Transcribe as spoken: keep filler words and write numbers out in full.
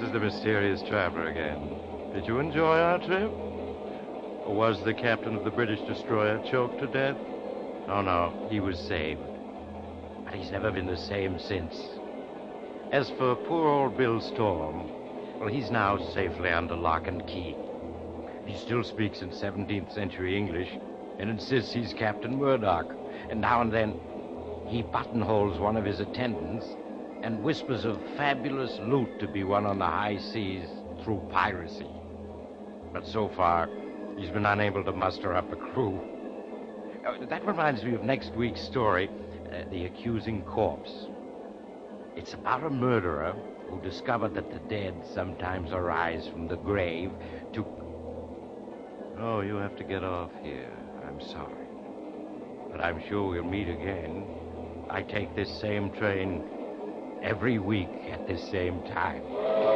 is the mysterious traveler again. Did you enjoy our trip? Or was the captain of the British destroyer choked to death? Oh, no, he was saved. But he's never been the same since. As for poor old Bill Storm, well, he's now safely under lock and key. He still speaks in seventeenth century English and insists he's Captain Murdoch. And now and then, he buttonholes one of his attendants and whispers of fabulous loot to be won on the high seas through piracy. But so far, he's been unable to muster up a crew. Uh, that reminds me of next week's story, uh, The Accusing Corpse. It's about a murderer who discovered that the dead sometimes arise from the grave to... Oh, you have to get off here. I'm sorry. But I'm sure we'll meet again. I take this same train every week at this same time.